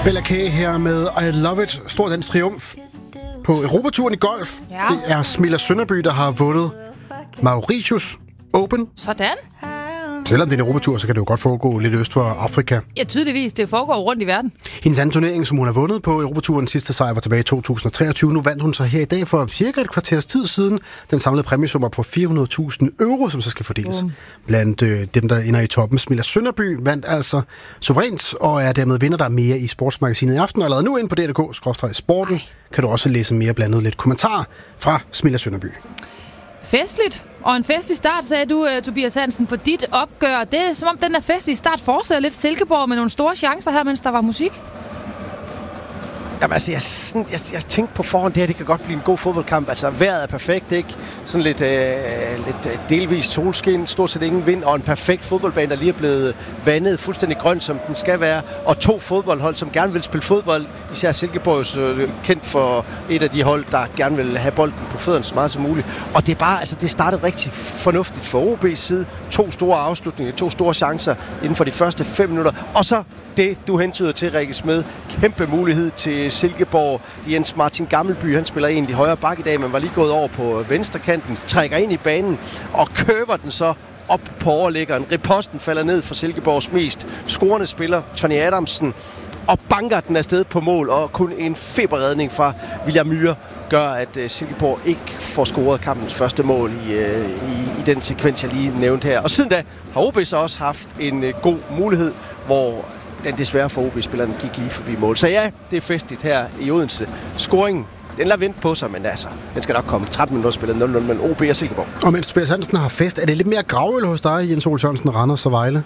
Bella K her med I Love It. Stor dansk triumf på Europaturen i golf. Ja. Det er Smilla Sønderby, der har vundet Mauritius Open. Sådan. Selvom det er en Europatur, så kan det jo godt foregå lidt øst for Afrika. Ja, tydeligvis. Det foregår rundt i verden. Hendes anden turnering, som hun har vundet på Europaturen, sidste sejr var tilbage i 2023. Nu vandt hun så her i dag for cirka et kvarters tid siden. Den samlede præmiesummer på 400.000 euro, som så skal fordeles blandt dem, der ender i toppen. Smilla Sønderby vandt altså suverænt og er dermed vinder, der mere i sportsmagasinet i aften. Og allerede nu ind på DRK/sporten kan du også læse mere blandet lidt kommentarer fra Smilla Sønderby. Festligt. Og en festlig start, sagde du, Tobias Hansen, på dit opgør. Det er som om, den der festlige start fortsætter lidt Silkeborg med nogle store chancer her, mens der var musik. Jamen altså, jeg tænkte på forhånd, det kan godt blive en god fodboldkamp. Altså, vejret er perfekt, ikke? Sådan lidt delvis solskin, stort set ingen vind, og en perfekt fodboldbane, der lige er blevet vandet fuldstændig grøn, som den skal være. Og 2 fodboldhold, som gerne vil spille fodbold. Især Silkeborg er kendt for et af de hold, der gerne vil have bolden på fødderne så meget som muligt. Og det er bare, altså, det startede rigtig fornuftigt for OB's side. 2 store afslutninger, 2 store chancer inden for de første 5 minutter. Og så det, du hentyder til, Rikke Smed. Kæmpe mulighed til Silkeborg. Jens Martin Gammelby, han spiller egentlig højre bak i dag, men var lige gået over på venstrekanten, trækker ind i banen og køber den så op på overliggeren. Riposten falder ned for Silkeborgs mest scorende spiller, Tony Adamsen, og banker den afsted på mål, og kun en feberredning fra William Myhre gør, at Silkeborg ikke får scoret kampens første mål i den sekvens, jeg lige nævnte her. Og siden da har OB så også haft en god mulighed, hvor den desværre for OB-spilleren gik lige forbi mål. Så ja, det er festligt her i Odense. Scoringen, den lader vente på sig, men altså, den skal nok komme. 13 minutter spillet 0-0 mellem OB og Silkeborg. Og mens Tobias Hansen har fest, er det lidt mere gravøl hos dig, Jens Ole Sørensen, Randers og Vejle?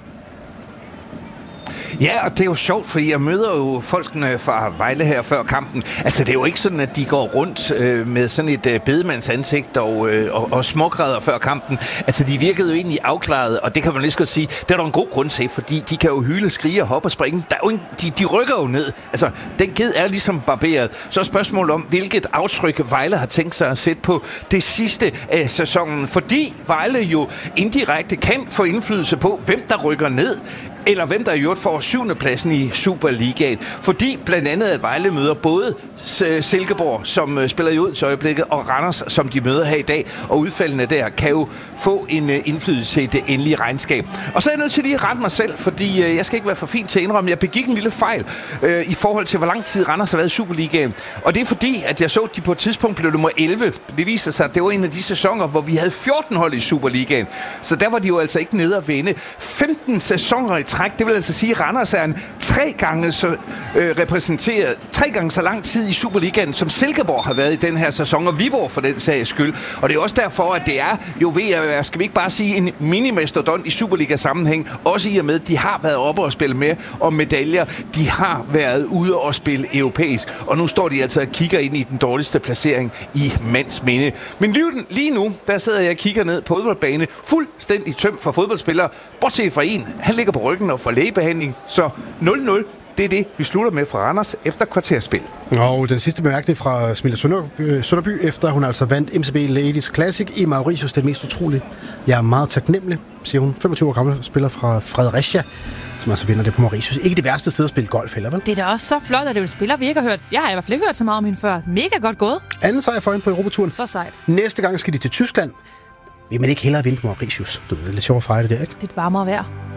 Ja, og det er jo sjovt, fordi jeg møder jo folkene fra Vejle her før kampen. Altså, det er jo ikke sådan, at de går rundt med sådan et bedemandsansigt og smågræder før kampen. Altså, de virkede jo egentlig afklaret, og det kan man lige så godt sige, det er der en god grund til, fordi de kan jo hyle, skrige, hoppe og springe. Der er jo de rykker jo ned. Altså, den ged er ligesom barberet. Så er spørgsmålet om, hvilket aftryk Vejle har tænkt sig at sætte på det sidste af sæsonen. Fordi Vejle jo indirekte kan få indflydelse på, hvem der rykker ned, eller hvem der i øvrigt får 7. pladsen i Superligaen. Fordi blandt andet, at Vejle møder både Silkeborg, som spiller i Odense øjeblikket, og Randers, som de møder her i dag. Og udfaldene der kan jo få en indflydelse i det endelige regnskab. Og så er jeg nødt til lige at rette mig selv, fordi jeg skal ikke være for fint til at indrømme, jeg begik en lille fejl i forhold til, hvor lang tid Randers har været i Superligaen. Og det er fordi, at jeg så, at de på et tidspunkt blev nummer 11. Det viste sig, at det var en af de sæsoner, hvor vi havde 14 hold i Superligaen. Så der var de jo altså ikke nede at vinde. 15 sæsoner i træk, det vil altså sige, at Randers er en 3 gange så repræsenteret, 3 gange så lang tid i Superligaen, som Silkeborg har været i den her sæson, og Viborg for den sags skyld. Og det er også derfor, at det er jo ved at være, skal vi ikke bare sige, en minimastodont i Superliga-sammenhæng, også i og med, at de har været oppe og spille med om medaljer. De har været ude og spille europæisk, og nu står de altså og kigger ind i den dårligste placering i mands minde. Men lige nu, der sidder jeg og kigger ned på fodboldbane, fuldstændig tømt for fodboldspillere, bortset fra en. Han ligger på ryggen og får lægebehandling, så 0-0. Det er det, vi slutter med fra Randers efter kvarterspil. Og den sidste bemærkning fra Smilla Sønderby, efter hun altså vandt MCB Ladies Classic i Mauritius, det mest utrolige. Jeg er meget taknemmelig, siger hun. 25 år gammel spiller fra Fredericia, som altså vinder det på Mauritius. Ikke det værste sted at spille golf heller, vel? Det er da også så flot, at det er spiller, vi ikke har hørt. Jeg har i hvert fald ikke hørt så meget om hende før. Mega godt gået. Anden sejr for hende på Europaturen. Så sejt. Næste gang skal de til Tyskland. Vil man ikke hellere vinde på Mauritius? Det er lidt sjovt at fejre det der, ikke? Det er et varmere vejr.